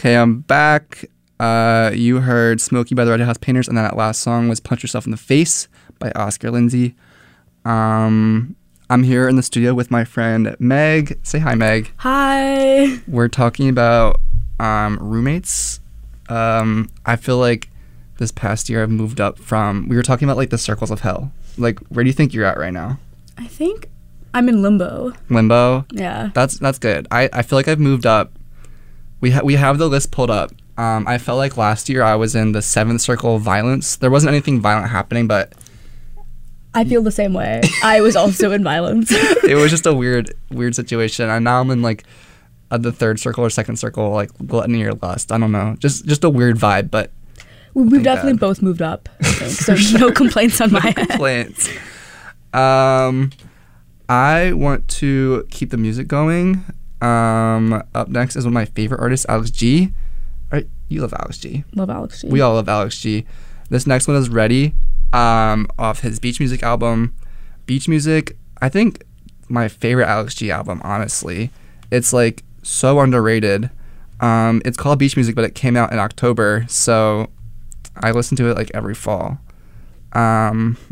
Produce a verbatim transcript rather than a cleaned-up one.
Okay, I'm back. Uh, you heard Smokey by the Red House Painters, and then that last song was Punch Yourself in the Face by Oscar Lindsay. Um, I'm here in the studio with my friend Meg. Say hi, Meg. Hi. We're talking about um, roommates. Um, I feel like this past year I've moved up from, we were talking about like the circles of hell. Like, where do you think you're at right now? I think I'm in limbo. Limbo? Yeah. That's that's good. I, I feel like I've moved up. We, ha- we have the list pulled up. Um, I felt like last year I was in the seventh circle of violence. There wasn't anything violent happening, but I feel the same way. I was also in violence. it was just a weird, weird situation. And now I'm in like uh, the third circle or second circle, like gluttony or lust. I don't know. Just just a weird vibe, but we, we've definitely bad. both moved up, I think. So sure. No complaints on no my end. complaints. Um, I want to keep the music going. Um, up next is one of my favorite artists, Alex G. Right, you love Alex G. Love Alex G. We all love Alex G. This next one is Ready, um, off his Beach Music album. Beach Music, I think my favorite Alex G album, honestly. It's like so underrated. Um, it's called Beach Music, but it came out in October, so I listen to it like every fall. Um,